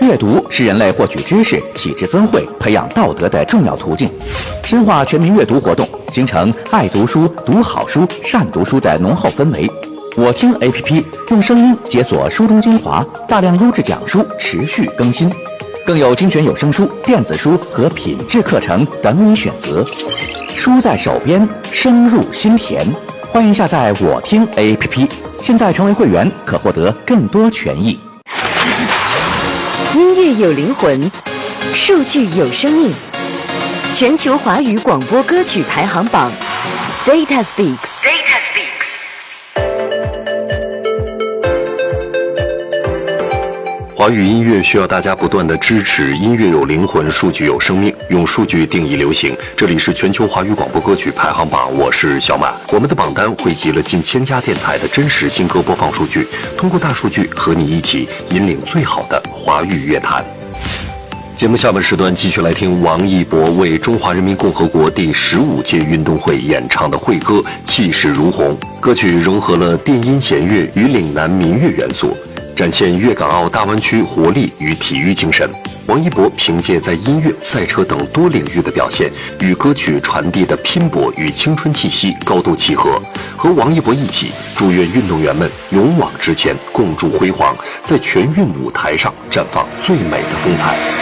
阅读是人类获取知识、启智增慧、培养道德的重要途径。深化全民阅读活动，形成爱读书、读好书、善读书的浓厚氛围。我听 APP 用声音解锁书中精华，大量优质讲书持续更新，更有精选有声书、电子书和品质课程等你选择。书在手边，声入心田。欢迎下载我听 APP， 现在成为会员可获得更多权益。 音乐有灵魂，数据有生命。全球华语广播歌曲排行榜 Data Speaks。 华语音乐需要大家不断的支持，音乐有灵魂，数据有生命，用数据定义流行。这里是全球华语广播歌曲排行榜，我是小马。我们的榜单汇集了近1000家电台的真实新歌播放数据，通过大数据和你一起引领最好的华语乐坛。节目下半时段继续来听王一博为中华人民共和国第15届运动会演唱的会歌《气势如虹》。歌曲融合了电音弦乐与岭南民乐元素，展现粤港澳大湾区活力与体育精神。王一博凭借在音乐、赛车等多领域的表现，与歌曲传递的拼搏与青春气息高度契合。和王一博一起，祝愿运动员们勇往直前，共筑辉煌，在全运舞台上绽放最美的风采。